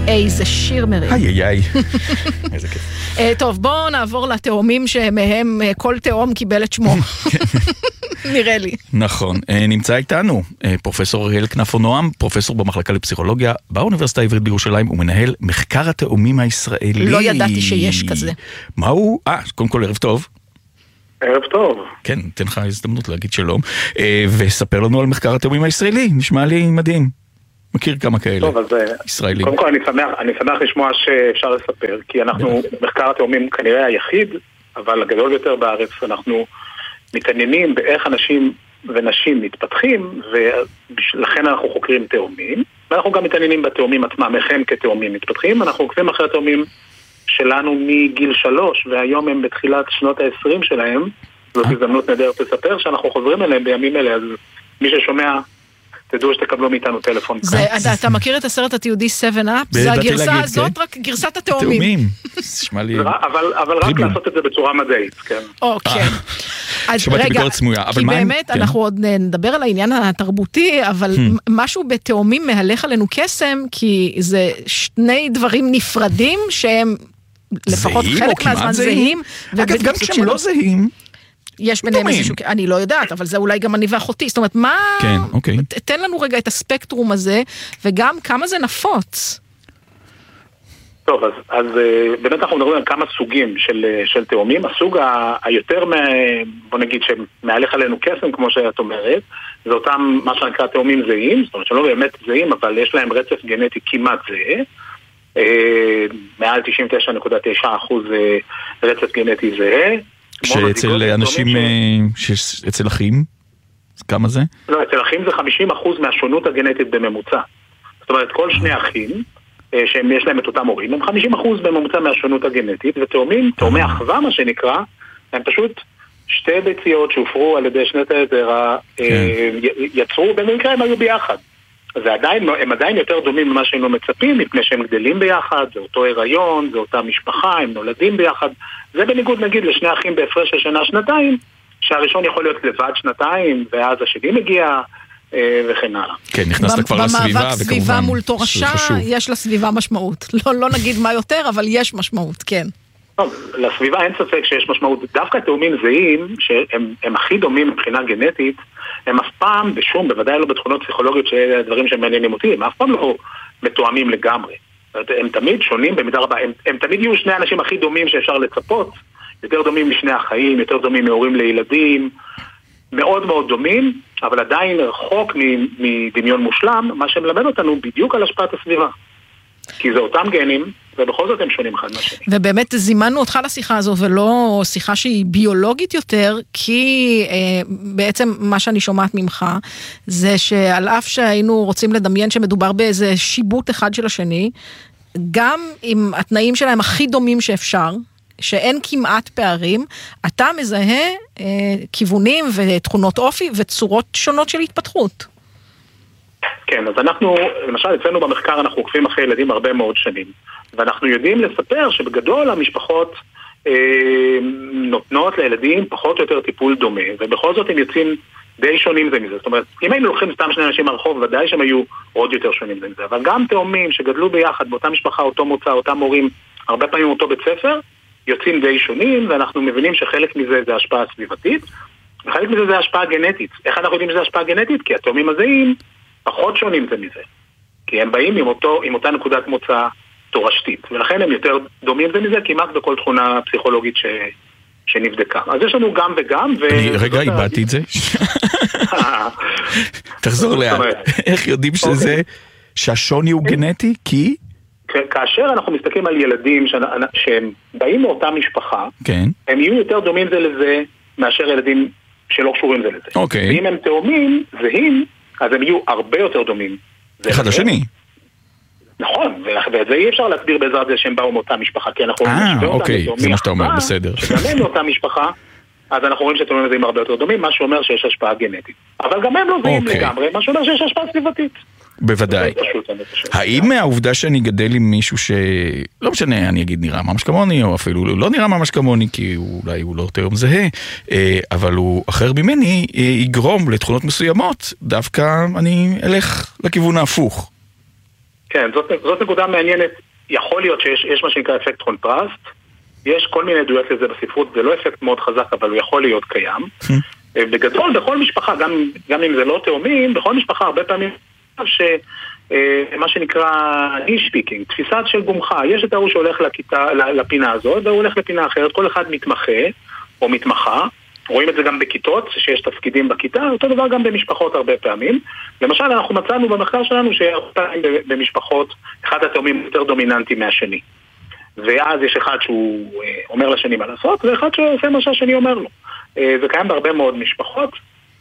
איזה שיר מרים. איי. איזה כיף. טוב, בואו נעבור לתאומים שמהם כל תאום קיבל את שמו. נראה לי. נכון. נמצא איתנו פרופסור אריאל כנפו נועם, פרופסור במחלקה לפסיכולוגיה באוניברסיטה העברית בירושלים, ומנהל מחקר התאומים הישראלי. לא ידעתי שיש כזה. מהו? קודם כל ערב טוב. ערב טוב. כן, תן לך הזדמנות להגיד שלום, וספר לנו על מחקר התאומים הישראלי, נשמע לי מדהים. מכיר כמה כאלה. טוב, אז ישראלים. קודם כל אני שמח לשמוע שאפשר לספר, כי אנחנו, מחקר התאומים כנראה היחיד, אבל הגדול ביותר בארץ, אנחנו מתעניינים באיך אנשים ונשים מתפתחים, ולכן אנחנו חוקרים תאומים, ואנחנו גם מתעניינים בתאומים עצמם, איך הם כתאומים מתפתחים, אנחנו עוקבים אחרי התאומים שלנו מגיל 3, והיום הם בתחילת שנות ה-20 שלהם, זאת הזדמנות נהדרת לספר, שאנחנו חוזרים אליהם בימים אלה, אז מי ששומע, תדעו שתקבלו מאיתנו טלפון. אתה מכיר את הסרט התיעודי 7-Up? זה הגרסה הזאת, רק גרסת התאומים. אבל רק לעשות את זה בצורה מדעית, כן. אוקיי. שמעתי ביקורת סמויה. כי באמת, אנחנו עוד נדבר על העניין התרבותי, אבל משהו בתאומים מהלך עלינו קסם, כי זה שני דברים נפרדים, שהם לפחות חלק מהזמן זהים. אגב, גם כשהם לא זהים, יש ביניהם איזשהו, אני לא יודעת, אבל זה אולי גם אני ואחותי, זאת אומרת, מה, תן לנו רגע את הספקטרום הזה, וגם כמה זה נפוץ. טוב, אז באמת אנחנו מדברים על כמה סוגים של תאומים, הסוג היותר, בוא נגיד, שמהלך עלינו קסם, כמו שאת אומרת, זה אותם, מה שנקרא תאומים זהים, זאת אומרת, שלא באמת זהים, אבל יש להם רצף גנטי כמעט זהה, מעל 99.9% רצף גנטי זהה, שאצל אנשים, אצל אחים, כמה זה? לא, אצל אחים זה 50% מהשונות הגנטית בממוצע. זאת אומרת, כל שני אחים, שיש להם את אותם הורים, הם 50% בממוצע מהשונות הגנטית, ותאומים, תאומי אחווה מה שנקרא, הם פשוט שתי ביציות שהופרו על ידי שני תאי זרע, יצרו, במקרה הם היו ביחד. הם עדיין יותר דומים ממה שהיינו מצפים, מפני שהם גדלים ביחד, זה אותו הריון, זה אותה משפחה, הם נולדים ביחד. זה בניגוד נגיד לשני אחים בהפרש של שנה-שנתיים, שהראשון יכול להיות לבד שנתיים, ואז השני מגיע, וכן הלאה. כן, נכנסת כבר לסביבה, במאבק סביבה מול תורשה, יש לסביבה משמעות. לא נגיד מה יותר, אבל יש משמעות, כן. לסביבה אין ספק שיש משמעות. דווקא תאומים זהים, שהם הכי דומים מבחינה גנטית, הם אף פעם בוודאי לא בתכונות פסיכולוגיות שאלה הדברים שמעניינים אותי, הם אף פעם לא מתואמים לגמרי. הם תמיד שונים במידה רבה, הם תמיד יהיו שני אנשים הכי דומים שאפשר לצפות, יותר דומים משני החיים, יותר דומים מהורים לילדים, מאוד מאוד דומים, אבל עדיין רחוק מדמיון מושלם, מה שמלמד אותנו בדיוק על השפעת הסביבה. כי זה אותם גנים, ובכל זאת הם שונים אחד מהשני. ובאמת זימנו אותך לשיחה הזו, ולא שיחה שהיא ביולוגית יותר, כי בעצם מה שאני שומעת ממך, זה שעל אף שהיינו רוצים לדמיין שמדובר באיזה שיבוט אחד של השני, גם עם התנאים שלהם הכי דומים שאפשר, שאין כמעט פערים, אתה מזהה כיוונים ותכונות אופי וצורות שונות של התפתחות. כן, אז אנחנו, למשל אצלנו במחקר אנחנו עוקבים אחרי ילדים הרבה מאוד שנים, ואנחנו יודעים לספר שבגדול המשפחות נותנות לילדים פחות או יותר טיפול דומה, ובכל זאת הם יוצאים די שונים זה מזה. זאת אומרת, אם היינו לוקחים סתם שני אנשים מהרחוב, ודאי שהם היו עוד יותר שונים זה מזה, אבל גם תאומים שגדלו ביחד באותה משפחה, אותו מוצא, אותם הורים, הרבה פעמים אותו בית ספר, יוצאים די שונים, ואנחנו מבינים שחלק מזה זה השפעה סביבתית, וחלק מזה זה השפעה גנטית. איך אנחנו יודעים שזה השפעה גנטית? כי התאומים הזהים פחות שונים זה מזה. כי הם באים עם אותה נקודת מוצא תורשתית, ולכן הם יותר דומים זה מזה כמעט בכל תכונה פסיכולוגית שנבדקה. אז יש לנו גם וגם, רגע, איבדתי את זה. תחזור לאט. איך יודעים שזה, שהשוני הוא גנטי? כי? כאשר אנחנו מסתכלים על ילדים שהם באים מאותה משפחה, הם יהיו יותר דומים זה לזה מאשר ילדים שלא קשורים זה לזה. ואם הם תאומים זהים, אז הם יהיו הרבה יותר דומים. אחד לשני. נכון, ואת זה אי אפשר להסביר בעזרת זה שהם באו מאותה משפחה, כי אנחנו אוקיי, זה מה שאתה אומר, בסדר. שגם הם מאותה משפחה, אז אנחנו רואים שאתם הזהים הרבה יותר דומים, מה שאומר שיש השפעה גנטית. אבל גם הם לא זהים לגמרי, מה שאומר שיש השפעה סביבתית. בוודאי. האם מהעובדה שאני גדל עם מישהו לא משנה, אני אגיד נראה ממש כמוני, או אפילו לא נראה ממש כמוני, כי אולי הוא לא תאום זהה, אבל הוא אחר ממני, יגרום לתכונות מסוימות, דווקא אני אלך לכיוון ההפוך. כן, זאת נקודה מעניינת. יכול להיות שיש מה שנקרא אפקט קונטרסט, יש כל מיני עדויות לזה בספרות, זה לא אפקט מאוד חזק, אבל הוא יכול להיות קיים. בגדול, בכל משפחה, גם אם זה לא תאומים, בכל משפחה הרבה פעמים מה שנקרא ניש-פיקינג, תפיסת של גומחה. יש את ההוא שהולך לפינה הזאת, והוא הולך לפינה אחרת, כל אחד מתמחה או מתמחה. רואים את זה גם בכיתות, שיש תפקידים בכיתה, אותו דבר גם במשפחות הרבה פעמים. למשל, אנחנו מצאנו במחקר שלנו שבמשפחות, אחד התאומים יותר דומיננטי מהשני. ואז יש אחד שהוא אומר לשני מה לעשות, ואחד שעושה מה שהשני אומר לו. זה קיים בהרבה מאוד משפחות,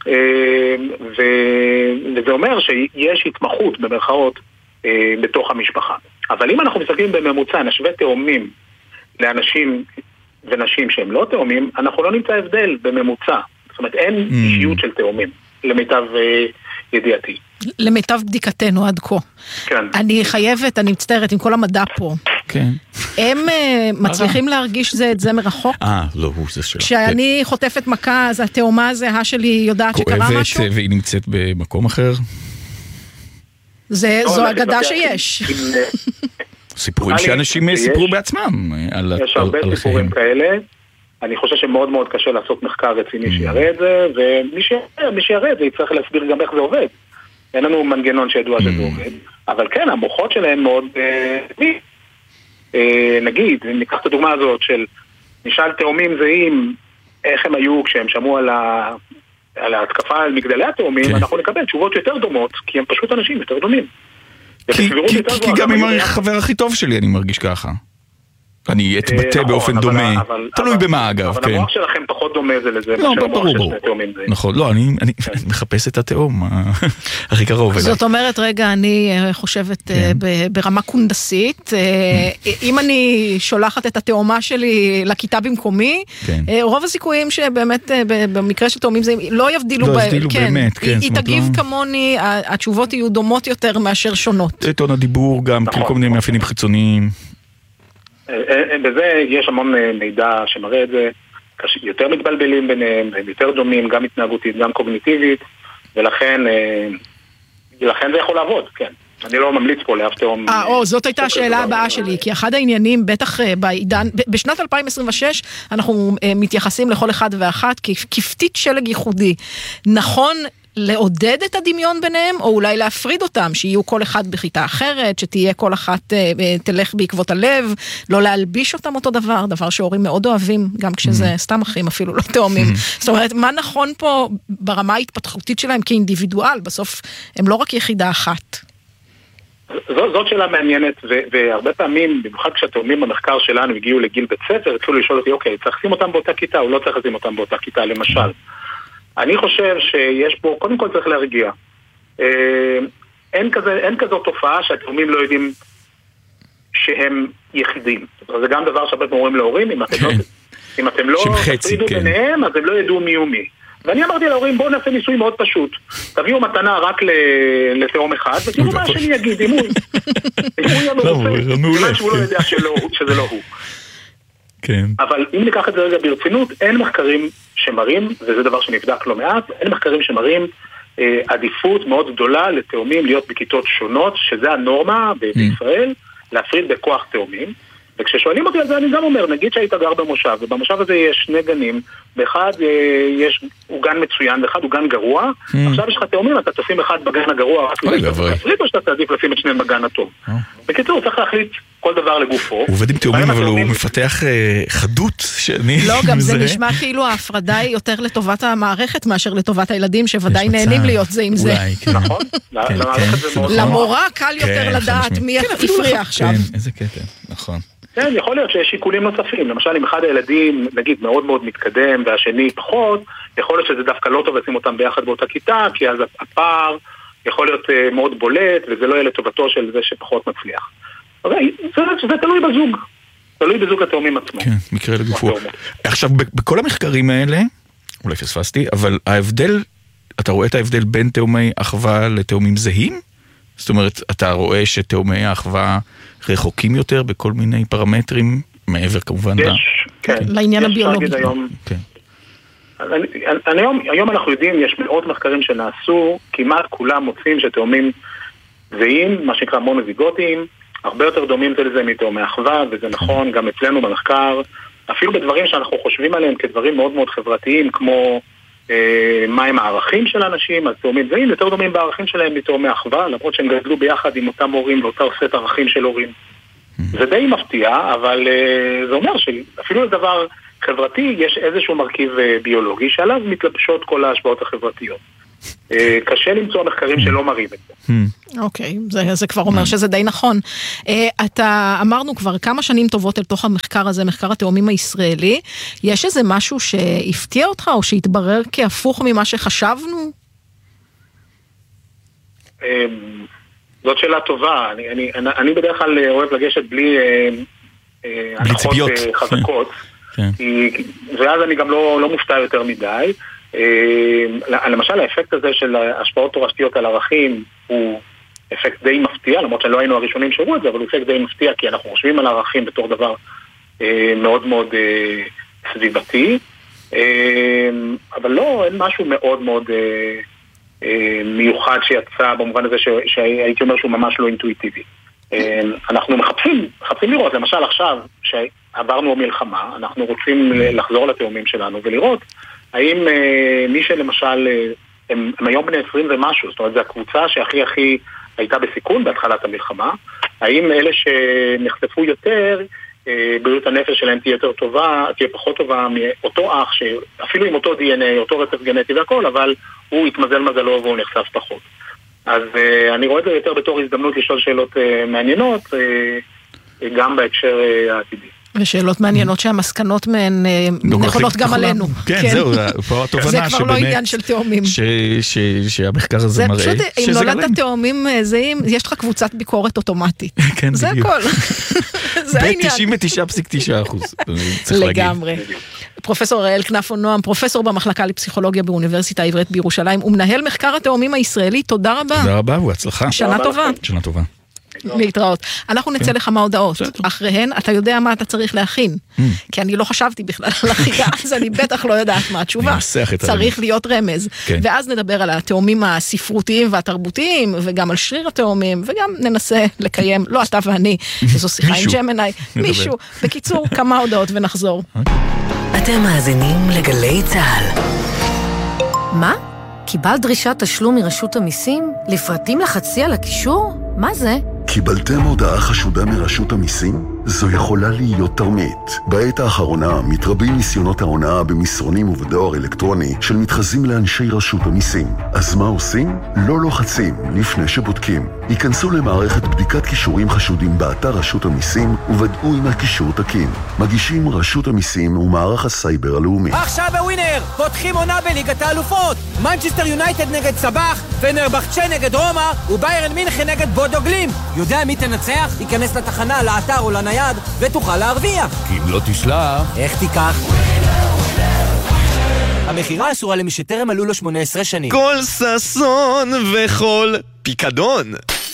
וזה אומר שיש התמחות במרכאות בתוך המשפחה. אבל אם אנחנו מסתכלים בממוצע, נשווה תאומים לאנשים ונשים שהם לא תאומים, אנחנו לא נמצא הבדל בממוצע. זאת אומרת, אין אישיות של תאומים, למיטב ידיעתי. למיטב בדיקתנו עד כה. כן. אני חייבת, אני מצטערת עם כל המדע פה. כן. הם מצליחים להרגיש את זה מרחוק? לא, זה שלך. כשאני חוטפת מכה, אז התאומה הזהה שלי יודעת שקרה משהו? כואבת והיא נמצאת במקום אחר? זו אגדה שיש. סיפורים שאנשים סיפרו בעצמם. יש הרבה סיפורים כאלה. אני חושב שמאוד מאוד קשה לעשות מחקר רציני שיראה את זה, ומי שיראה את זה יצטרך להסביר גם איך זה עובד. אין לנו מנגנון שידוע שזה עובד. אבל כן, המוחות שלהם מאוד... נגיד, ניקח את הדוגמה הזאת של נשאל תאומים זהים, איך הם היו כשהם שמעו על ההתקפה על מגדלי התאומים, אנחנו נקבל תשובות יותר דומות, כי הם פשוט אנשים יותר דומים. כי גם עם החבר הכי טוב שלי אני מרגיש ככה. אני אתבטא באופן דומה, תלוי במה אגב. אבל המוח שלכם פחות דומה זה לזה, לא, ברור. נכון, לא, אני מחפש את התאום הכי קרוב אליי. זאת אומרת, רגע, אני חושבת ברמה קונדסית, אם אני שולחת את התאומה שלי לכיתה במקומי, רוב הסיכויים שבאמת במקרה של תאומים זה לא יבדילו באמת, כן. היא תגיב כמוני, התשובות יהיו דומות יותר מאשר שונות. טון הדיבור גם, כל מיני מאפיינים חיצוניים. בזה יש המון מידע שמראה את זה, יותר מתבלבלים ביניהם, הם יותר דומים, גם התנהגותית, גם קוגניטיבית, ולכן זה יכול לעבוד, כן. אני לא ממליץ פה לאף תאום. זאת הייתה השאלה הבאה שלי, כי אחד העניינים, בטח בעידן, בשנת 2026, אנחנו מתייחסים לכל אחד ואחת כפתית שלג ייחודי. נכון לעודד את הדמיון ביניהם, או אולי להפריד אותם, שיהיו כל אחד בכיתה אחרת, שתהיה כל אחת תלך בעקבות הלב, לא להלביש אותם אותו דבר שהורים מאוד אוהבים, גם כשזה סתם אחים, אפילו לא תאומים. זאת אומרת, מה נכון פה ברמה ההתפתחותית שלהם כאינדיבידואל? בסוף הם לא רק יחידה אחת. זאת שאלה מעניינת, והרבה פעמים, במיוחד כשהתאומים במחקר שלנו הגיעו לגיל בית ספר, התחילו לשאול אותי, אוקיי, צריך לשים אותם באותה כיתה, או לא צריך לשים אותם באותה כיתה, למשל. אני חושב שיש פה, קודם כל צריך להרגיע. אין כזו תופעה שהתאומים לא יודעים שהם יחידים. זה גם דבר שהרבה אומרים להורים, אם אתם לא תפרידו ביניהם, אז הם לא ידעו מי ומי. ואני אמרתי להורים, בואו נעשה ניסוי מאוד פשוט. תביאו מתנה רק לתאום אחד, ותראו מה שאני אגיד, אם הוא יהיה מרופא, כיוון שהוא לא יודע שזה לא הוא. אבל אם ניקח את זה רגע ברצינות, אין מחקרים שמראים, וזה דבר שנבדק לא מעט, אין מחקרים שמראים עדיפות מאוד גדולה לתאומים להיות בכיתות שונות, שזה הנורמה בישראל, להפריד בכוח תאומים. וכששואלים אותי על זה אני גם אומר, נגיד שהיית גר במושב, ובמושב הזה יש שני גנים, באחד הוא גן מצוין, באחד הוא גן גרוע, עכשיו יש לך תאומים, אתה תשים אחד בגן הגרוע, רק להפריד או שאתה תעדיף לשים את שניהם בגן הטוב. בקיצור, צריך להחליט כל דבר לגופו. הוא עובד עם תאומים, אבל הוא מפתח חדות שאני... לא, גם זה נשמע כאילו ההפרדה היא יותר לטובת המערכת מאשר לטובת הילדים, שוודאי נהנים להיות זה עם זה. נכון? למורה קל יותר לדעת מי הפריע עכשיו. איזה קטע, נכון. כן, יכול להיות שיש שיקולים נוספים. למשל, אם אחד הילדים, נגיד, מאוד מאוד מתקדם, והשני פחות, יכול להיות שזה דווקא לא טוב לשים אותם ביחד באותה כיתה, כי אז הפער יכול להיות מאוד בולט, וזה לא יהיה לטובתו של זה שפחות מצליח. זה תלוי בזוג. תלוי בזוג התאומים עצמו. כן, מקרה לגופו. עכשיו, בכל המחקרים האלה, אולי פספסתי, אבל ההבדל, אתה רואה את ההבדל בין תאומי אחווה לתאומים זהים? זאת אומרת, אתה רואה שתאומי האחווה רחוקים יותר בכל מיני פרמטרים, מעבר כמובן לעניין הביולוגי. היום אנחנו יודעים, יש מאות מחקרים שנעשו, כמעט כולם מוצאים שתאומים זהים, מה שנקרא מונוזיגוטיים, הרבה יותר דומים זה לזה מתאומי אחווה, וזה נכון גם אצלנו במחקר, אפילו בדברים שאנחנו חושבים עליהם כדברים מאוד מאוד חברתיים, כמו מהם הערכים של אנשים, אז תאומים זהים יותר דומים בערכים שלהם מתאומי אחווה, למרות שהם גדלו ביחד עם אותם הורים ואותה סט ערכים של הורים. זה די מפתיע, אבל זה אומר שאפילו לדבר חברתי יש איזשהו מרכיב ביולוגי שעליו מתלבשות כל ההשפעות החברתיות. קשה למצוא מחקרים שלא מראים את זה. אוקיי, זה כבר אומר שזה די נכון. אתה אמרנו כבר כמה שנים טובות אל תוך המחקר הזה, מחקר התאומים הישראלי. יש איזה משהו שהפתיע אותך או שהתברר כהפוך ממה שחשבנו? זאת שאלה טובה. אני בדרך כלל אוהב לגשת בלי הנחות חזקות, ואז אני גם לא מופתע יותר מדי. למשל האפקט הזה של השפעות תורשתיות על ערכים הוא אפקט די מפתיע, למרות שלא היינו הראשונים שראו את זה, אבל הוא אפקט די מפתיע כי אנחנו חושבים על ערכים בתור דבר מאוד מאוד סביבתי, אבל לא, אין משהו מאוד מאוד מיוחד שיצא במובן הזה שהייתי אומר שהוא ממש לא אינטואיטיבי. אנחנו מחפשים לראות, למשל עכשיו שעברנו מלחמה, אנחנו רוצים לחזור לתאומים שלנו ולראות האם מי שלמשל, הם היום בני 20 ומשהו, זאת אומרת, זו הקבוצה שהכי הייתה בסיכון בהתחלת המלחמה, האם אלה שנחשפו יותר, בריאות הנפש שלהם תהיה יותר טובה, תהיה פחות טובה מאותו אח, שאפילו עם אותו DNA, אותו רצף גנטי והכל, אבל הוא התמזל מזלו והוא נחשף פחות. אז אני רואה את זה יותר בתור הזדמנות לשאול שאלות מעניינות, גם בהקשר העתידי. ושאלות מעניינות שהמסקנות מהן נכונות גם עלינו. כן, זהו, פה התובנה זה כבר לא עניין של תאומים. שהמחקר הזה מראה. זה פשוט, אם נולדת תאומים זהים, יש לך קבוצת ביקורת אוטומטית. זה הכל. זה העניין. ב-99.9%. לגמרי. פרופסור אראל כנפו-נועם, פרופסור במחלקה לפסיכולוגיה באוניברסיטה העברית בירושלים, ומנהל מחקר התאומים הישראלי, תודה רבה. תודה רבה, והצלחה. שנה טובה. שנה טובה. להתראות. אנחנו נצא לכמה הודעות. אחריהן, אתה יודע מה אתה צריך להכין. כי אני לא חשבתי בכלל על החידה, אז אני בטח לא יודעת מה התשובה. צריך להיות רמז. ואז נדבר על התאומים הספרותיים והתרבותיים, וגם על שריר התאומים, וגם ננסה לקיים, לא אתה ואני, איזו שיחה עם ג'מני, מישהו. בקיצור, כמה הודעות ונחזור. אתם מאזינים לגלי צהל. מה? קיבלת דרישת תשלום מרשות המיסים? לפרטים לחצי על הקישור? מה זה? קיבלתם הודעה חשודה מרשות המיסים? זו יכולה להיות תרמית. בעת האחרונה מתרבים ניסיונות ההונאה במסרונים ובדואר אלקטרוני של מתחזים לאנשי רשות המיסים. אז מה עושים? לא לוחצים לפני שבודקים. ייכנסו למערכת בדיקת קישורים חשודים באתר רשות המיסים וודאו אם הקישור תקין. מגישים רשות המיסים ומערך הסייבר הלאומי. עכשיו בווינר! פותחים עונה בליגת האלופות! מנצ'סטר יונייטד נגד סבח, פנרבחצ'ה נגד רומא וביירן מינכן נגד בודו גלים. יודע מי תנצח? ייכנס לתחנה, לאתר או לנייד ותוכל להרוויח. כי אם לא תשלח, איך תיקח? המחירה אסורה למי שטרם מלאו לו 18 שנים. כל ששון וכל פיקדון.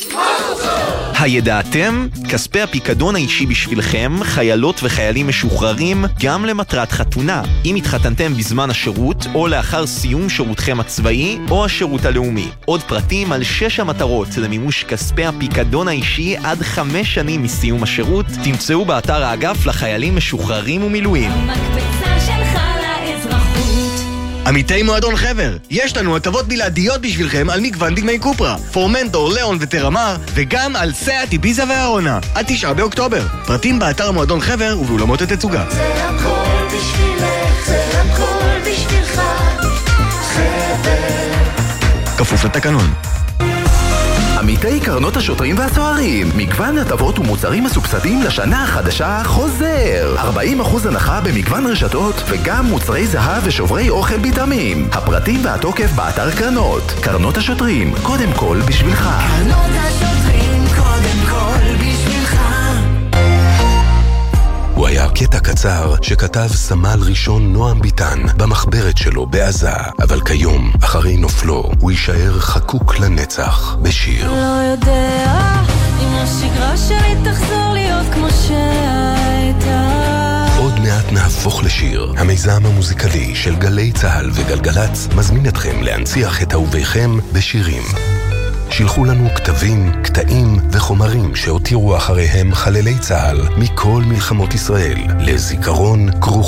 הידעתם? כספי הפיקדון האישי בשבילכם, חיילות וחיילים משוחררים, גם למטרת חתונה. אם התחתנתם בזמן השירות, או לאחר סיום שירותכם הצבאי, או השירות הלאומי. עוד פרטים על 6 המטרות למימוש כספי הפיקדון האישי עד 5 שנים מסיום השירות, תמצאו באתר האגף לחיילים משוחררים ומילואים. המקבצה שלך לאזרחות. עמיתי מועדון חבר, יש לנו הטבות בלעדיות בשבילכם על מגוון דגמי קופרה, פורמנטור, ליאון וטרמר, וגם על סאט, איביזה והארונה, עד 9 באוקטובר. פרטים באתר מועדון חבר ובאולמות התצוגה. זה הכל בשבילך, זה הכל בשבילך, חבר. כפוף לתקנון. עמיתי קרנות השוטרים והסוהרים, מגוון הטבות ומוצרים מסובסדים לשנה החדשה חוזר. 40% הנחה במגוון רשתות וגם מוצרי זהב ושוברי אוכל ביטמים. הפרטים והתוקף באתר קרנות. קרנות השוטרים, קודם כל בשבילך. קרנות השוטרים, קודם כל בשבילך. הוא היה קטע קצר שכתב סמל ראשון נועם ביטן במחברת שלו בעזה, אבל כיום, אחרי נופלו, הוא יישאר חקוק לנצח בשיר. לא יודע אם השגרה שלי תחזור להיות כמו שהייתה. עוד מעט נהפוך לשיר. המיזם המוזיקלי של גלי צהל וגלגלץ מזמין אתכם להנציח את אהוביכם בשירים. שילחו לנו כתבים, קטעים וחומרים שהותירו אחריהם חללי צה"ל מכל מלחמות ישראל לזיכרון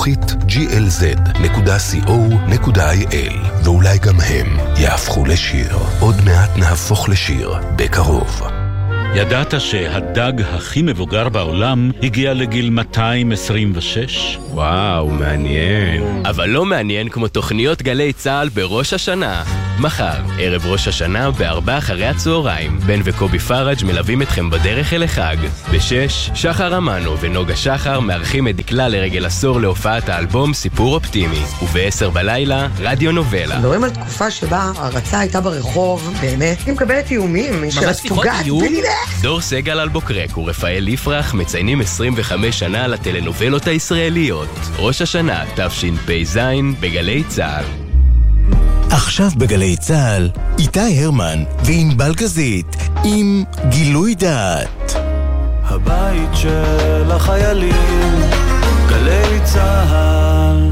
@glz.co.il, ואולי גם הם יהפכו לשיר. עוד מעט נהפוך לשיר בקרוב. ידעת שהדג הכי מבוגר בעולם הגיע לגיל 226? וואו, מעניין. אבל לא מעניין כמו תוכניות גלי צהל בראש השנה. מחר, ערב ראש השנה ב16:00, בן וקובי פרג' מלווים אתכם בדרך אל החג. ב6, שחר אמנו ונוגה שחר מארחים את דקלה לרגל עשור להופעת האלבום סיפור אופטימי. וב10 בלילה, רדיו נובלה. מדברים על תקופה שבה הרצה הייתה ברחוב, באמת. היא מקבלת איומים, שאת פוגעת בלילה. דור סגל אלבוקרק ורפאל יפרח מציינים 25 שנה לטלנובלות הישראליות. ראש השנה, תשפ"ז, בגלי צהל. עכשיו בגלי צהל, איתי הרמן וענבל גזית עם גילוי דעת. הבית של החיילים, גלי צהל.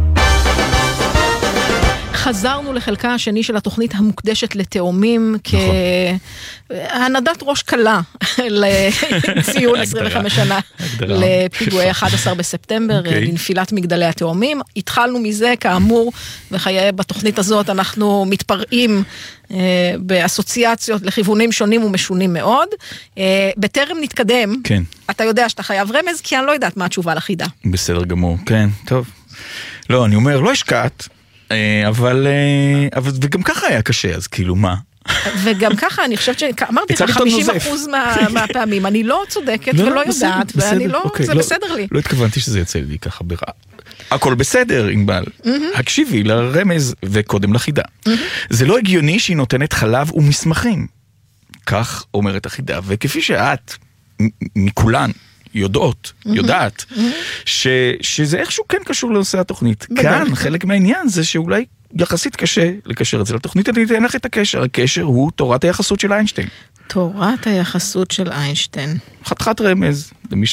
חזרנו לחלקה השני של התוכנית המוקדשת לתאומים כהנדת ראש קלה לציון 25 שנה לפיגועי 11 בספטמבר, לנפילת מגדלי התאומים. התחלנו מזה, כאמור, וחיי בתוכנית הזאת אנחנו מתפרעים באסוציאציות לכיוונים שונים ומשונים מאוד. בטרם נתקדם, אתה יודע שאתה חייב רמז, כי אני לא יודעת מה התשובה לחידה. בסדר גמור, כן, טוב. לא, אני אומר, לא השקעת. אבל וגם ככה היה קשה, אז כאילו מה? וגם ככה, אני חושבת שאמרתי לך 50% מהפעמים, אני לא צודקת ולא יודעת, ואני לא, זה בסדר לי. לא התכוונתי שזה יצא לי ככה ברע. הכל בסדר, ענבל. הקשיבי לרמז וקודם לחידה. זה לא הגיוני שהיא נותנת חלב ומסמכים. כך אומרת החידה, וכפי שאת, מכולן, יודעת, שזה איכשהו כן קשור לנושא התוכנית. כאן, חלק מהעניין זה שאולי יחסית קשה לקשר את זה לתוכנית. אני אתן לך את הקשר. הקשר הוא תורת היחסות של איינשטיין. תורת היחסות של איינשטיין. חתיכת רמז,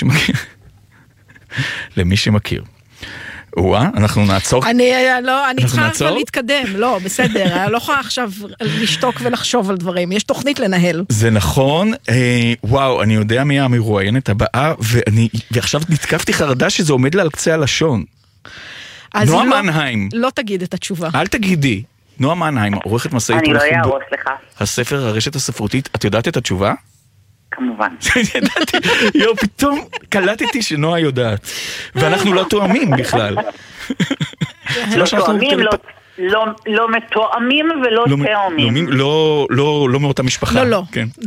למי שמכיר. אנחנו נעצור. אני צריכה עכשיו להתקדם, לא, בסדר, אני לא יכולה עכשיו לשתוק ולחשוב על דברים, יש תוכנית לנהל. זה נכון, וואו, אני יודע מי המרואיינת הבאה, ועכשיו נתקפתי חרדה שזה עומד לה על קצה הלשון. נועה מנהיים. לא תגיד את התשובה. אל תגידי. נועה מנהיים, עורכת מסעית. אני לא יערוס לך. הספר הרשת הספרותית, את יודעת את התשובה? כמובן. ידעתי, פתאום קלטתי שנועה יודעת. ואנחנו לא תואמים בכלל. לא תואמים, לא מתואמים ולא תאומים. לא מאותה משפחה. לא.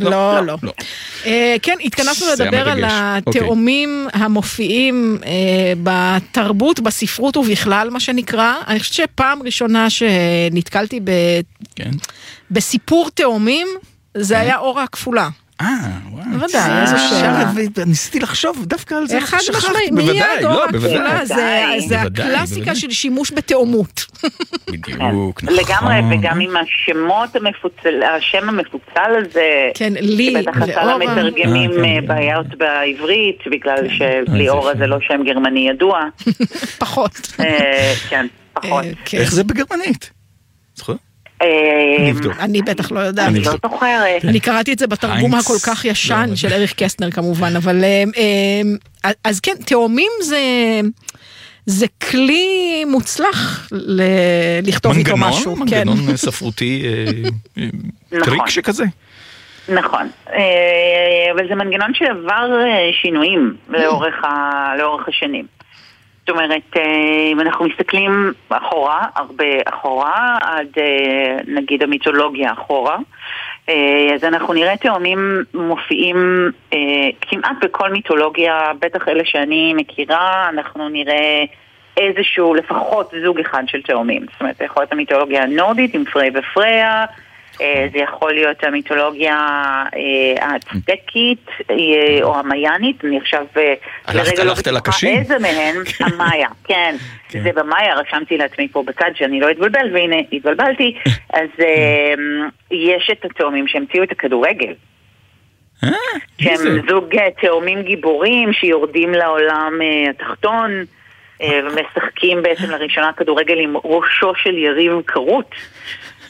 כן, התכנסנו לדבר על התאומים המופיעים בתרבות, בספרות ובכלל, מה שנקרא. אני חושבת שפעם ראשונה שנתקלתי בסיפור תאומים, זה היה אורה הכפולה. וואו. בוודאי, איזו שאלה. ניסיתי לחשוב דווקא על זה. אחד משמעי, מיד אורה הכפולה, זה הקלאסיקה של שימוש בתאומות. בדיוק, נכון. לגמרי, וגם עם השם המפוצל הזה, כן, לי, שבטח עשה למתרגמים בעיות בעברית, בגלל שליאורה זה לא שם גרמני ידוע. פחות. כן, פחות. איך זה בגרמנית? זוכר? אני בטח לא יודעת. אני לא זוכרת. אני קראתי את זה בתרגום הכל כך ישן של אריך קסטנר כמובן, אבל אז כן, תאומים זה כלי מוצלח לכתוב איתו משהו. מנגנון ספרותי, טריק שכזה. נכון, אבל זה מנגנון שעבר שינויים לאורך השנים. זאת אומרת, אם אנחנו מסתכלים אחורה, הרבה אחורה, עד נגיד המיתולוגיה אחורה, אז אנחנו נראה תאומים מופיעים כמעט בכל מיתולוגיה, בטח אלה שאני מכירה, אנחנו נראה איזשהו לפחות זוג אחד של תאומים. זאת אומרת, זה יכול להיות המיתולוגיה הנורדית עם פריי ופריה, זה יכול להיות המיתולוגיה הצטקית או המיינית. אני עכשיו לרגע לא בטוחה איזה מהן, המאיה, כן, זה במאיה, רשמתי לעצמי פה בצד שאני לא אתבלבל, והנה התבלבלתי. אז יש את התאומים שהמציאו את הכדורגל, שהם זוג תאומים גיבורים שיורדים לעולם התחתון ומשחקים בעצם לראשונה כדורגל עם ראשו של יריב קרות.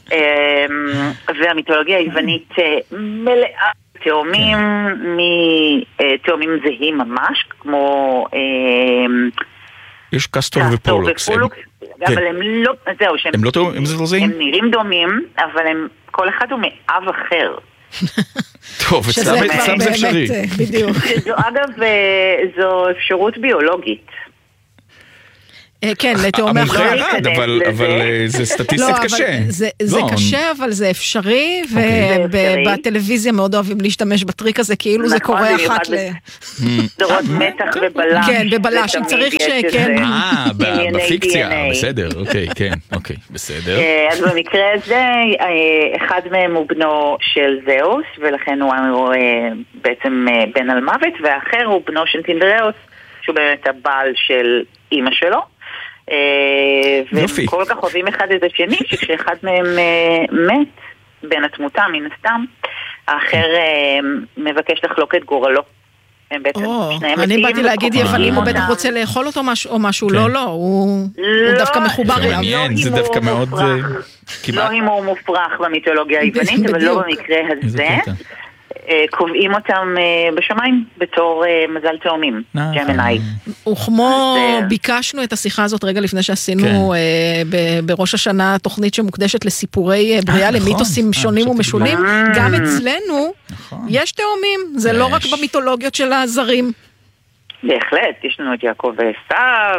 והמיתולוגיה היוונית מלאה תאומים, מתאומים זהים ממש, כמו... יש קסטור ופולוקס. אבל הם לא... זהו, הם לא תאומים, הם לא זהים? הם נראים דומים, אבל כל אחד הוא מאב אחר. טוב, אצלם זה אפשרי. בדיוק. אגב, זו אפשרות ביולוגית. כן, לתאומי המומחה ירד, אבל זה סטטיסטית קשה. זה קשה, אבל זה אפשרי, ובטלוויזיה מאוד אוהבים להשתמש בטריק הזה, כאילו זה קורה אחת ל... סדרות מתח ובלש. כן, בבלש, צריך שכן. בפיקציה, בסדר, אוקיי, כן, אוקיי, בסדר. אז במקרה הזה, אחד מהם הוא בנו של זאוס, ולכן הוא בעצם בן על מוות, והאחר הוא בנו של טינדראוס, שהוא באמת הבעל של אימא שלו. והם כל כך אוהבים אחד את השני שכשאחד מהם מת בין התמותה מן הסתם, האחר מבקש לחלוק את גורלו. הם בעצם שניהם מתים. אני באתי להגיד יוונים, הוא בטח רוצה לאכול אותו או משהו, לא, הוא דווקא מחובר אליו. מעניין, זה דווקא מאוד... לא הימור מופרך במיתולוגיה היוונית, אבל לא במקרה הזה. קובעים אותם בשמיים בתור מזל תאומים, ג'מיני. וכמו ביקשנו את השיחה הזאת רגע לפני שעשינו בראש השנה תוכנית שמוקדשת לסיפורי בריאה, למיתוסים שונים ומשונים, גם אצלנו יש תאומים, זה לא רק במיתולוגיות של הזרים. בהחלט, יש לנו את יעקב ועשיו,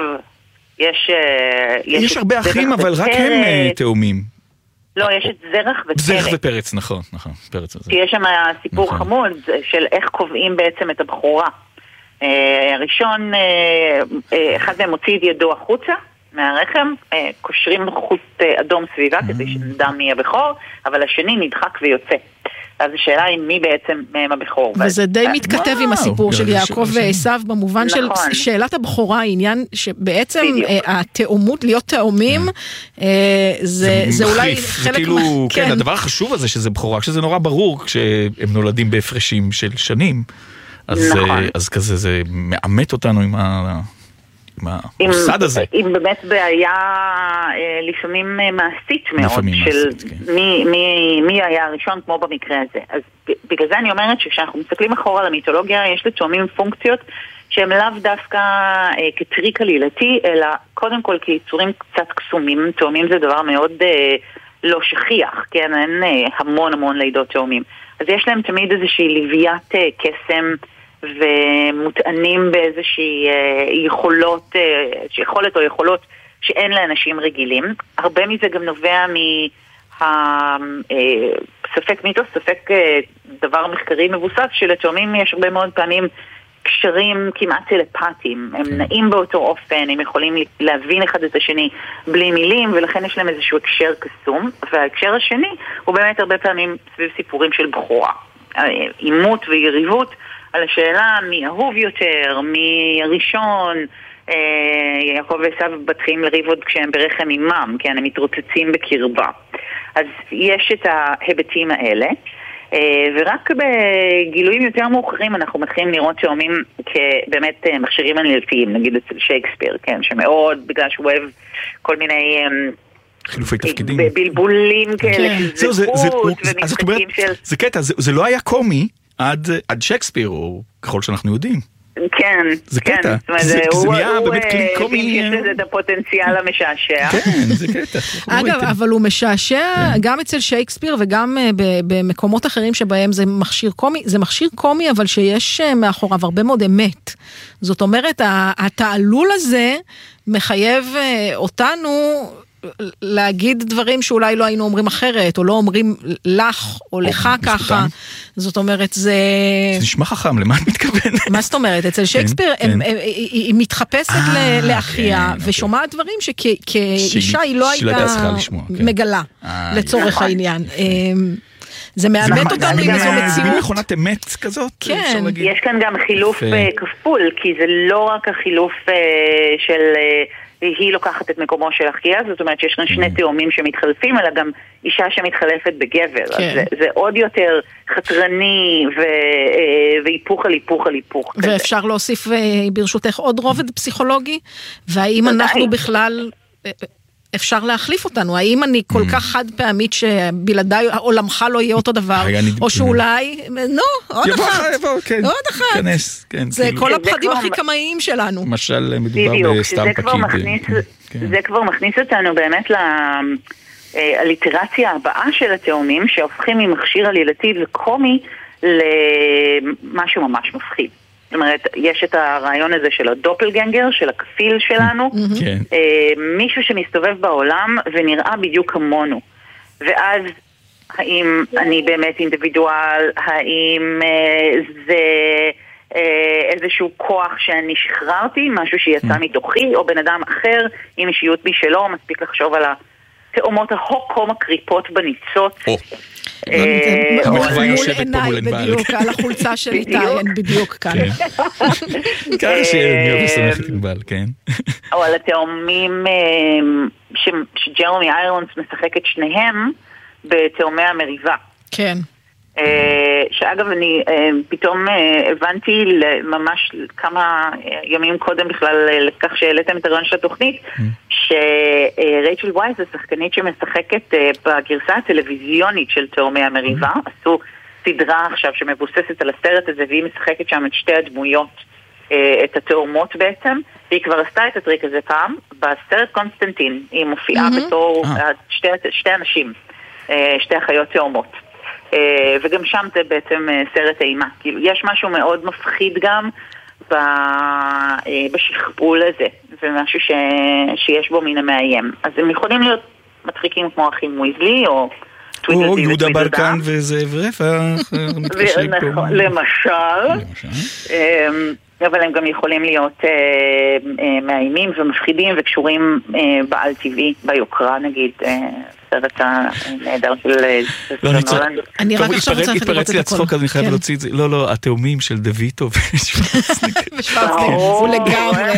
יש הרבה אחים, אבל רק הם תאומים. לא, יש את זרח ופרץ. זרח ופרץ, נכון, פרץ הזה. כי יש שם סיפור חמוד של איך קובעים בעצם את הבחורה. הראשון, אחד מהם מוציא את ידו החוצה מהרחם, קושרים חוט אדום סביבה כדי שנדע מי הבכור, אבל השני נדחק ויוצא. אז השאלה היא מי בעצם מהם הבכור. וזה די מתכתב עם הסיפור של יעקב ועשיו, במובן של שאלת הבכורה, העניין שבעצם התאומות, להיות תאומים, זה אולי חלק מה... כן, הדבר החשוב הזה שזה בכורה, כשזה נורא ברור, כשהם נולדים בהפרשים של שנים, אז כזה זה מאמת אותנו עם המוסד הזה. עם באמת בעיה לפעמים מעשית מאוד של מי היה הראשון כמו במקרה הזה. אז בגלל זה אני אומרת שכשאנחנו מסתכלים אחורה על המיתולוגיה יש לתאומים פונקציות שהם לאו דווקא כטריק עלילתי, אלא קודם כל כיצורים קצת קסומים. תאומים זה דבר מאוד לא שכיח, כן? אין המון לידות תאומים. אז יש להם תמיד איזושהי לוויית קסם ומותאנים באיזושהי יכולת או יכולות שאין לאנשים רגילים. הרבה מזה גם נובע ספק מיתוס, ספק דבר מחקרי מבוסס, שלתאומים יש הרבה מאוד פעמים קשרים כמעט טלפתיים. הם נעים באותו אופן, הם יכולים להבין אחד את השני בלי מילים, ולכן יש להם איזשהו הקשר קסום. וההקשר השני הוא באמת הרבה פעמים סביב סיפורים של בחורה. אימות ויריבות על השאלה מי אהוב יותר, מי הראשון. יעקב ועשיו מתחילים לריב עוד כשהם ברחם אימם, כי הם מתרוצצים בקרבה. אז יש את ההיבטים האלה, ורק בגילויים יותר מאוחרים אנחנו מתחילים לראות תאומים כבאמת מכשירים עלילתיים, נגיד אצל שייקספיר, כן, שמאוד, בגלל שהוא אוהב כל מיני חילופי תפקידים, בלבולים כאלה, זכות ומשחקים של... זה קטע, זה לא היה קומי עד שייקספיר, או ככל שאנחנו יודעים. כן, זה קטע, זה נהיה באמת כלי קומי. יש לזה את הפוטנציאל המשעשע. כן, זה קטע. אגב, אבל הוא משעשע גם אצל שייקספיר וגם במקומות אחרים שבהם זה מכשיר קומי, זה מכשיר קומי אבל שיש מאחוריו הרבה מאוד אמת. זאת אומרת, התעלול הזה מחייב אותנו להגיד דברים שאולי לא היינו אומרים אחרת, או לא אומרים לך או לך ככה. זאת אומרת, זה נשמע חכם, למה את מתכוונת? מה זאת אומרת? אצל שייקספיר היא מתחפשת לאחיה, ושומעת דברים שכאישה היא לא הייתה מגלה, לצורך העניין. זה מאמת אותנו עם איזו מציאות. מכונת אמת כזאת? כן. יש כאן גם חילוף כפול, כי זה לא רק החילוף של... היא לוקחת את מקומו של אחיה, זאת אומרת שיש כאן שני תאומים שמתחלפים, אלא גם אישה שמתחלפת בגבר. אז זה עוד יותר חתרני והיפוך על היפוך על היפוך. ואפשר להוסיף ברשותך עוד רובד פסיכולוגי, והאם אנחנו בכלל... אפשר להחליף אותנו? האם אני כל כך חד פעמית שבלעדיי עולמך לא יהיה אותו דבר, או שאולי, עוד אחת. זה כל הפחדים הכי קמאיים שלנו. למשל, מדובר בסתם פקיד. זה כבר מכניס אותנו באמת הליטרציה הבאה של התאומים, שהופכים ממכשיר עלילתי וקומי למשהו ממש מפחיד. זאת אומרת, יש את הרעיון הזה של הדופלגנגר, של הכפיל שלנו, מישהו שמסתובב בעולם ונראה בדיוק כמונו. ואז, האם אני באמת אינדיבידואל, האם זה איזשהו כוח שאני שחררתי, משהו שיצא מתוכי, או בן אדם אחר עם אישיות משלו, מספיק לחשוב על התאומות ההוקום הקריפות בניצות. מול עיניי בדיוק, על החולצה של איתי, אין בדיוק כאן. ככה שאני אוהב את ענבל, כן. או על התאומים שג'רמי איירונס משחק את שניהם בתאומי המריבה. כן. שאגב אני פתאום הבנתי ממש כמה ימים קודם בכלל לכך שהעליתם את הרעיון של התוכנית שרייצ'ל ווייס השחקנית שמשחקת בגרסה הטלוויזיונית של תאומי המריבה, עשו סדרה עכשיו שמבוססת על הסרט הזה והיא משחקת שם את שתי הדמויות, את התאומות בעצם, והיא כבר עשתה את הטריק הזה פעם בסרט קונסטנטין, היא מופיעה בתור שתי אנשים, שתי אחיות תאומות, וגם שם זה בעצם סרט אימה. כאילו, יש משהו מאוד מפחיד גם בשכפול הזה, ומשהו שיש בו מן המאיים. אז הם יכולים להיות מצחיקים כמו אחים מויזלי, או יהודה ברקן וזאב רפח. למשל. אבל הם גם יכולים להיות מאיימים ומפחידים וקשורים בעל טבעי, ביוקרה נגיד, סרט הנהדר של נולנד. אני רק עכשיו רוצה התפרץ לי הצחוק, אז אני חייב להוציא את זה. לא, התאומים של דוויטו ושפרצניק. הוא לגמרי.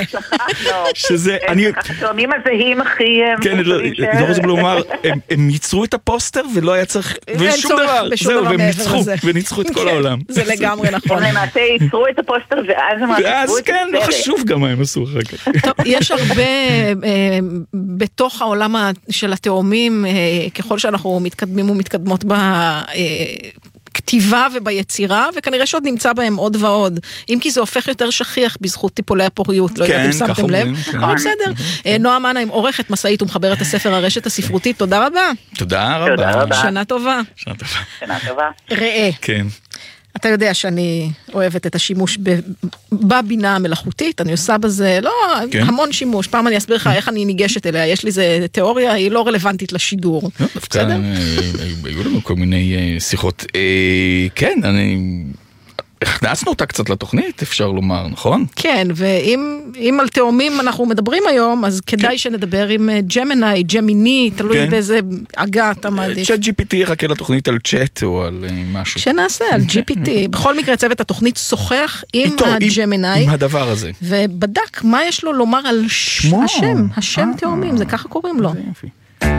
התאומים הזהים הכי... כן, לא רוצה לומר, הם ייצרו את הפוסטר ולא היה צריך... ושום דבר, זהו, והם וניצחו את כל העולם. זה לגמרי נכון. הם למעשה ייצרו את הפוסטר ואז כן, לא חשוב גם מה הם עשו אחר כך. טוב, יש הרבה בתוך העולם של התאומים, ככל שאנחנו מתקדמים ומתקדמות בכתיבה וביצירה, וכנראה שעוד נמצא בהם עוד ועוד. אם כי זה הופך יותר שכיח בזכות טיפולי הפוריות, לא יודעת אם שמתם לב. אבל בסדר. נועה מנהיים, עורכת מסעית ומחברת הספר הרשת הספרותית, תודה רבה. תודה רבה. שנה טובה. שנה טובה. ראה. כן. אתה יודע שאני אוהבת את השימוש בבינה המלאכותית, אני עושה בזה, לא, המון שימוש. פעם אני אסביר לך איך אני ניגשת אליה, יש לי איזה תיאוריה, היא לא רלוונטית לשידור. בסדר? היו לנו כל מיני שיחות. כן, הכנסנו אותה קצת לתוכנית, אפשר לומר, נכון? כן, ואם על תאומים אנחנו מדברים היום, אז כדאי שנדבר עם ג'מיני, ג'מיני, תלוי באיזה עגה אתה מעדיף. צ'אט GPT יחכה לתוכנית על צ'אט או על משהו. שנעשה, על GPT. בכל מקרה צוות התוכנית שוחח עם הג'מיני. עם הדבר הזה. ובדק מה יש לו לומר על השם תאומים, זה ככה קוראים לו. זה יפי.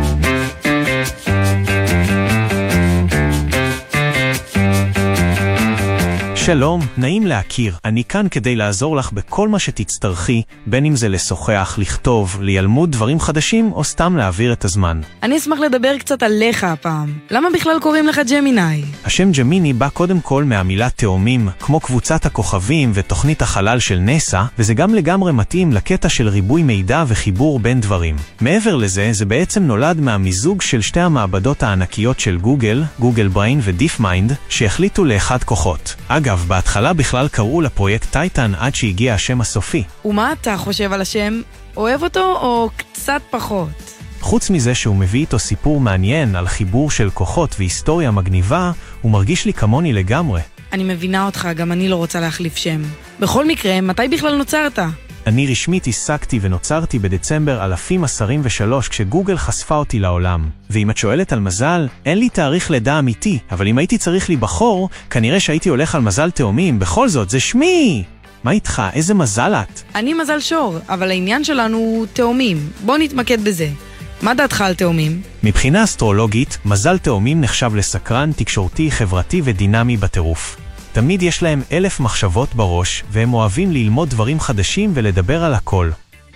שלום, נעים להכיר. אני כאן כדי לעזור לך בכל מה שתצטרכי, בין אם זה לשוחח, לכתוב, לילמוד דברים חדשים, או סתם להעביר את הזמן. אני אשמח לדבר קצת עליך הפעם. למה בכלל קוראים לך ג'מיני? השם ג'מיני בא קודם כל מהמילה תאומים, כמו קבוצת הכוכבים ותוכנית החלל של נסה, וזה גם לגמרי מתאים לקטע של ריבוי מידע וחיבור בין דברים. מעבר לזה, זה בעצם נולד מהמיזוג של שתי המעבדות הענקיות של גוגל, גוגל בריין ודיף מיינד, שהחליטו לאחד כוחות. אגב, בהתחלה בכלל קראו לפרויקט טייטן עד שהגיע השם הסופי. ומה אתה חושב על השם? אוהב אותו או קצת פחות? חוץ מזה שהוא מביא איתו סיפור מעניין על חיבור של כוחות והיסטוריה מגניבה, הוא מרגיש לי כמוני לגמרי. אני מבינה אותך, גם אני לא רוצה להחליף שם. בכל מקרה, מתי בכלל נוצרת? אני רשמית עסקתי ונוצרתי בדצמבר 2023 כשגוגל חשפה אותי לעולם. ואם את שואלת על מזל, אין לי תאריך לידה אמיתי, אבל אם הייתי צריך להיבחור, כנראה שהייתי הולך על מזל תאומים, בכל זאת, זה שמי! מה איתך? איזה מזל את? אני מזל שור, אבל העניין שלנו הוא תאומים. בוא נתמקד בזה. מה דעתך על תאומים? מבחינה אסטרולוגית, מזל תאומים נחשב לסקרן, תקשורתי, חברתי ודינמי בטירוף. תמיד יש להם 1000 מחשבות בראש, והם אוהבים ללמוד דברים חדשים ולדבר על הכל.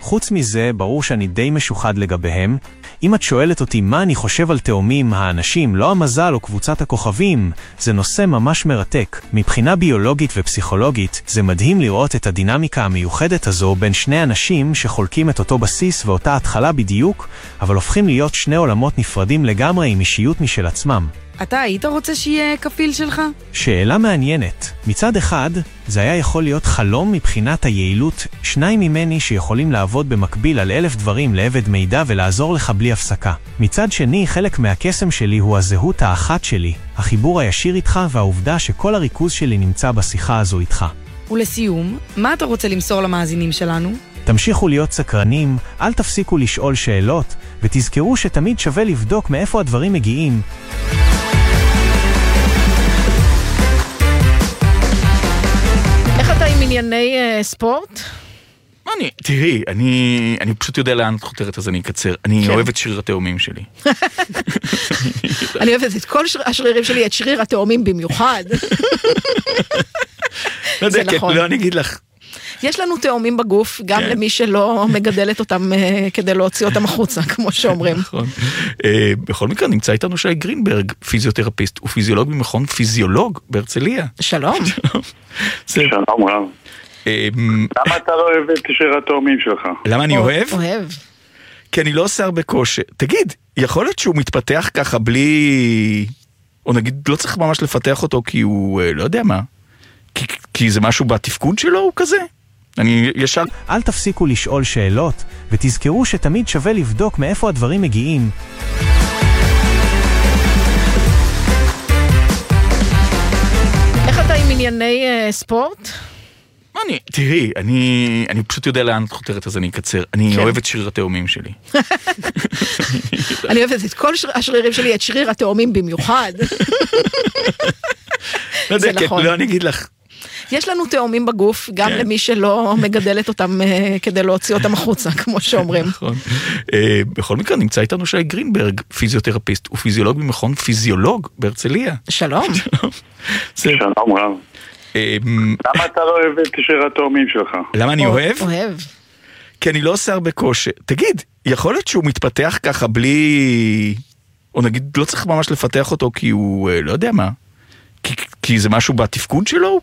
חוץ מזה, ברור שאני די משוחד לגביהם. אם את שואלת אותי מה אני חושב על תאומים, האנשים, לא המזל או קבוצת הכוכבים, זה נושא ממש מרתק. מבחינה ביולוגית ופסיכולוגית, זה מדהים לראות את הדינמיקה המיוחדת הזו בין שני אנשים שחולקים את אותו בסיס ואותה התחלה בדיוק, אבל הופכים להיות שני עולמות נפרדים לגמרי עם אישיות משל עצמם. אתה היית רוצה שיהיה כפיל שלך? שאלה מעניינת. מצד אחד, זה היה יכול להיות חלום מבחינת היעילות, שניים ממני שיכולים לעבוד במקביל על 1000 דברים לעבד מידע ולעזור לך בלי הפסקה. מצד שני, חלק מהקסם שלי הוא הזהות האחת שלי, החיבור הישיר איתך והעובדה שכל הריכוז שלי נמצא בשיחה הזו איתך. ולסיום, מה אתה רוצה למסור למאזינים שלנו? תמשיכו להיות סקרנים, אל תפסיקו לשאול שאלות, ותזכרו שתמיד שווה לבדוק מאיפה הדברים מגיעים. איך אתה עם ענייני ספורט? תראי, אני פשוט יודע לאן את חותרת, אז אני אקצר. אני אוהב את שריר התאומים שלי. אני אוהבת את כל השרירים שלי, את שריר התאומים במיוחד. זה נכון. לא, אני אגיד לך. יש לנו תאומים בגוף, גם למי שלא מגדלת אותם כדי להוציא אותם החוצה, כמו שאומרים. נכון. בכל מקרה, נמצא איתנו שי גרינברג, פיזיותרפיסט ופיזיולוג במכון פיזיולוג בהרצליה. שלום. שלום רב. למה אתה לא אוהב את שריר התאומים שלך? למה אני אוהב? אוהב. כי אני לא עושה הרבה כושר. תגיד, יכול להיות שהוא מתפתח ככה בלי... או נגיד, לא צריך ממש לפתח אותו כי הוא... לא יודע מה. כי זה משהו בתפקוד שלו, הוא כזה? אני ישר... אל תפסיקו לשאול שאלות, ותזכרו שתמיד שווה לבדוק מאיפה הדברים מגיעים. איך אתה עם ענייני ספורט? תראי, אני פשוט יודע לאן את חותרת, אז אני אקצר. אני אוהב את שריר התאומים שלי. אני אוהבת את כל השרירים שלי, את שריר התאומים במיוחד. זה נכון. לא, אני אגיד לך. יש לנו תאומים בגוף, גם למי שלא מגדלת אותם כדי להוציא אותם החוצה, כמו שאומרים. נכון. בכל מקרה, נמצא איתנו שי גרינברג, פיזיותרפיסט ופיזיולוג במכון פיזיולוג בהרצליה. שלום. שלום רב. למה אתה לא אוהב את שריר התאומים שלך? למה אני אוהב? אוהב. כי אני לא עושה הרבה כושר. תגיד, יכול להיות שהוא מתפתח ככה בלי... או נגיד, לא צריך ממש לפתח אותו כי הוא... לא יודע מה. כי זה משהו בתפקוד שלו?